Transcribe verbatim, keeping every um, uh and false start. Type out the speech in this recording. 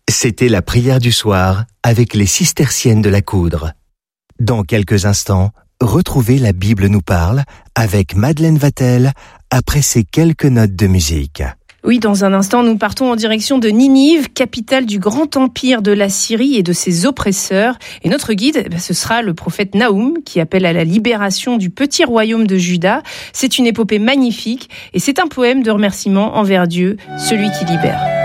C'était la prière du soir avec les cisterciennes de la Coudre. Dans quelques instants, retrouvez La Bible nous parle avec Madeleine Vatel après ces quelques notes de musique. Oui, dans un instant, nous partons en direction de Ninive, capitale du grand empire de la Syrie et de ses oppresseurs. Et notre guide, eh bien, ce sera le prophète Naoum, qui appelle à la libération du petit royaume de Juda. C'est une épopée magnifique et c'est un poème de remerciement envers Dieu, celui qui libère.